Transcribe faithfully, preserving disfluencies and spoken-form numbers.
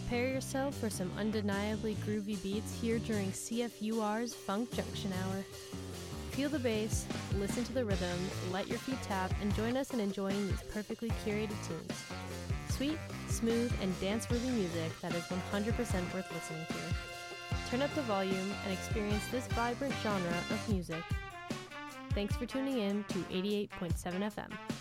Prepare yourself for some undeniably groovy beats here during C F U R's Funk Junction Hour. Feel the bass, listen to the rhythm, let your feet tap, and join us in enjoying these perfectly curated tunes. Sweet, smooth, and dance-worthy music that is one hundred percent worth listening to. Turn up the volume and experience this vibrant genre of music. Thanks for tuning in to eighty-eight point seven F M.